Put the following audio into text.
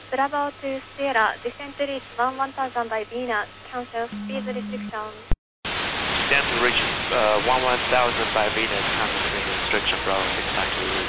Bravo to Sierra, descend to reach 1000 by Venus, cancel speed restriction. Descend to reach 1000 by Venus, cancel speed restriction, Bravo 692.